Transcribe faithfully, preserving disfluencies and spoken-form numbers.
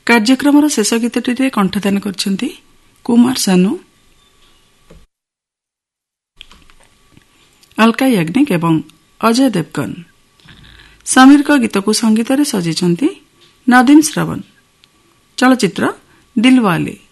କାର୍ଯ୍ୟକ୍ରମର ଶେଷ ଗୀତଟିରେ କଣ୍ଠଦାନ କରିଛନ୍ତି କୁମାର ସାନୁ, ଅଲକା ୟାଗ୍ନିକ ଏବଂ ଅଜୟ ଦେବଗନ। ସମୀରଙ୍କ ଗୀତକୁ ସଙ୍ଗୀତରେ ସଜିଛନ୍ତି ନଦୀନ ଶ୍ରବଣ। ଚଳଚ୍ଚିତ୍ର ଦିଲୱାଲେ।